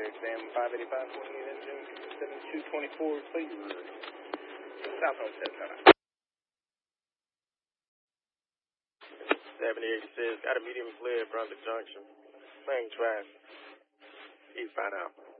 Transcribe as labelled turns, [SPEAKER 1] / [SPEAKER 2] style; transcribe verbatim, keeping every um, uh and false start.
[SPEAKER 1] exam five eighty-five twenty-eight engine seventy-two twenty-four, please. South on seven.
[SPEAKER 2] seventy-eight says, got a medium clear at Brunswick Junction. Playing traffic. Eastbound out.